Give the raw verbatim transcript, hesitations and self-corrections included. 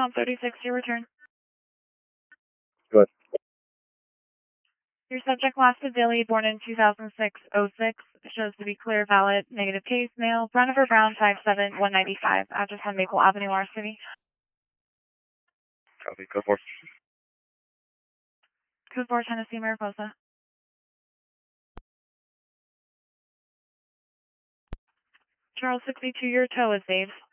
Com thirty-six, your return. Good. Your subject lasted daily, born in two thousand six oh six, shows to be clear, valid, negative case, male, Brenifer Brown, five seven, one ninety-five, address on Maple Avenue, R City. Copy, go for it. Code four, Tennessee, Mariposa. Charles sixty-two, your tow is saved.